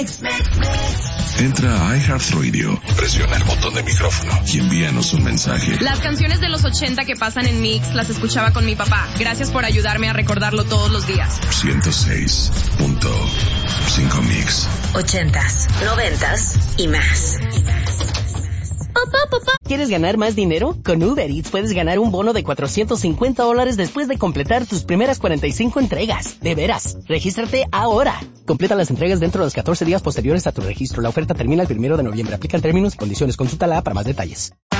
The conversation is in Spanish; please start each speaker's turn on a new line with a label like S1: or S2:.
S1: Entra a iHeartRadio, presiona el botón de micrófono y envíanos un mensaje.
S2: Las canciones de los 80 que pasan en Mix las escuchaba con mi papá. Gracias por ayudarme a recordarlo todos los días.
S1: 106.5 Mix.
S3: 80s, 90s y más.
S4: Papá, ¿quieres ganar más dinero? Con Uber Eats puedes ganar un bono de $450 después de completar tus primeras 45 entregas. De veras, regístrate ahora. Completa las entregas dentro de los 14 días posteriores a tu registro. La oferta termina el 1 de noviembre. Aplican términos y condiciones. Consulta la app para más detalles.